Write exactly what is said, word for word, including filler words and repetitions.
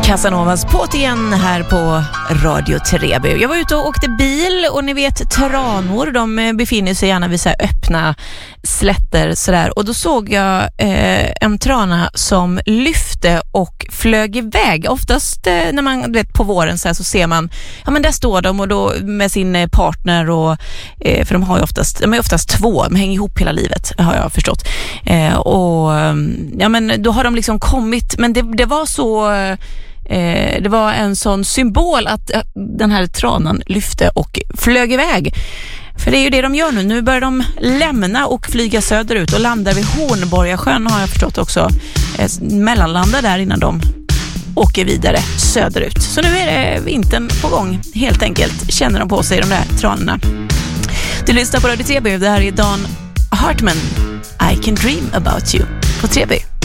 Casanovas påt igen här på Radio Treby. Jag var ute och åkte bil och ni vet tranor, de befinner sig gärna vid så här öppna slätter sådär. Och då såg jag eh, en trana som lyfte och flög iväg. Oftast eh, när man vet, på våren så, här, så ser man, ja men där står de och då med sin partner och eh, för de har ju oftast, de är oftast två, de hänger ihop hela livet har jag förstått. Eh, och ja men då har de liksom kommit, men det, det var så Eh, det var en sån symbol att eh, den här tranan lyfte och flög iväg. För det är ju det de gör nu. Nu börjar de lämna och flyga söderut och landar vid Hornborgasjön har jag förstått också. Eh, mellanlandar där innan de åker vidare söderut. Så nu är det vintern på gång helt enkelt. Känner de på sig de där tranorna. Du lyssnar på Radio Treby. Det här är Dan Hartman. I can dream about you på Treby.